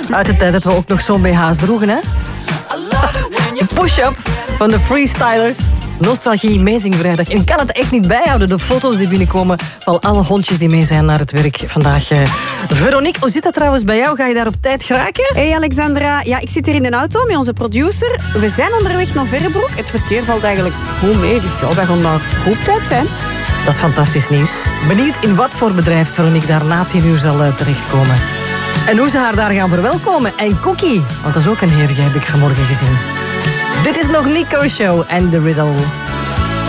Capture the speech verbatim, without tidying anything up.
Uit de tijd dat we ook nog zo'n B H's droegen, hè? De push-up van de freestylers. Nostalgie Amazing Vrijdag. En ik kan het echt niet bijhouden, de foto's die binnenkomen van alle hondjes die mee zijn naar het werk vandaag. Veronique, hoe zit dat trouwens bij jou? Ga je daar op tijd geraken? Hey Alexandra, ja, ik zit hier in de auto met onze producer. We zijn onderweg naar Verrebroek. Het verkeer valt eigenlijk goed mee, dus ja, wij gaan maar goed op tijd zijn. Dat is fantastisch nieuws. Benieuwd in wat voor bedrijf Veronique daar na tien uur zal uh, terechtkomen. En hoe ze haar daar gaan verwelkomen. En Cookie, want dat is ook een hevige, heb ik vanmorgen gezien. Dit is nog Nico Show en The Riddle.